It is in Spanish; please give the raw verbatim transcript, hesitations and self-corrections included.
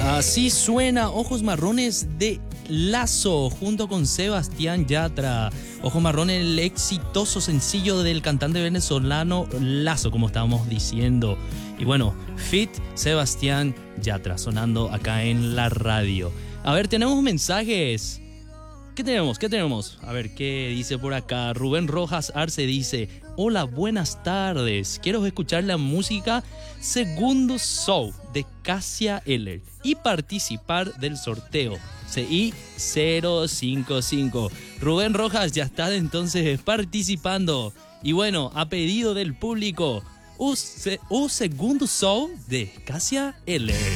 Así suena Ojos Marrones de Lazo junto con Sebastián Yatra. Ojos Marrones, el exitoso sencillo del cantante venezolano Lazo, como estábamos diciendo. Y bueno, Fit Sebastián Yatra sonando acá en la radio. A ver, tenemos mensajes. ¿Qué tenemos? ¿Qué tenemos? A ver, ¿qué dice por acá? Rubén Rojas Arce dice: hola, buenas tardes. Quiero escuchar la música Segundo Show de Cassia Eller y participar del sorteo C I cero cinco cinco. Rubén Rojas ya está entonces participando. Y bueno, a pedido del público, un, un Segundo Show de Cassia Eller.